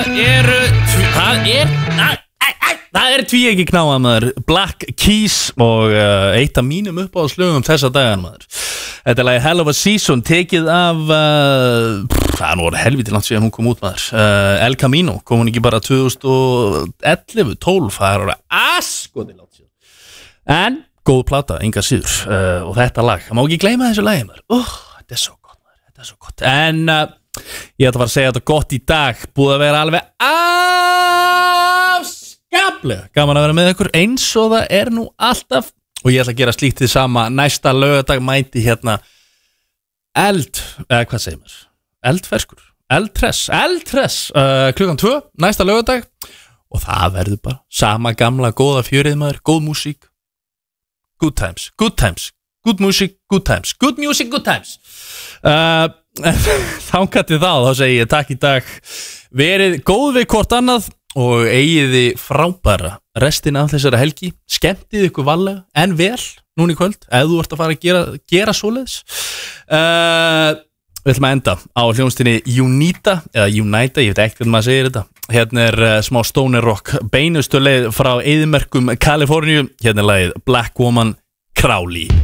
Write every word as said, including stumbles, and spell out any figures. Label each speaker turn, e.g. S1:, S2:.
S1: eru, það er það er tví ekki knáða maður, Black Keys og uh, eitt af mínum uppáhaldslögum þessa dagan maður. Þetta er lagi Hell of a Season, tekið af uh, það er nú helviti langt síðan hún kom út maður, uh, El Camino, kom hún ekki bara tvö þúsund og ellefu, tólf, það er orðið askoti langt síðan en góð plata, enga síður uh, og þetta lag, það má ekki gleyma þessu lagi maður. Oh, þetta er svo gott maður, þetta er svo gott en uh, ég ætla að fara að segja þetta gott í dag, búið að vera alveg afskaplega gaman að vera með ykkur eins og það er nú alltaf og ég ætla að gera slíkt því sama næsta laugardag mæti hérna eld, eða hvað segir maður eldferskur, eldtress eldtress, uh, klukkan tvö næsta laugardag og það verður bara sama gamla góða fjörið maður, góð músík good times, good times good music, good times, good music, good times uh, þangað til þá, þá segi ég takk í dag, verið góð við hvort annað og eigiði frábæra restin af þessari helgi, skemmtið ykkur varlega en vel, núna í kvöld ef þú ert að fara að gera, gera svoleiðis uh, við ætlum að enda á hljónstinni Unita eða Unita, ég veit ekki hvernig maður segir þetta hérna er uh, smá stoner rock beinustu leið frá eyðimerkum Kaliforníu, hérna er lagið Black Woman Crowley.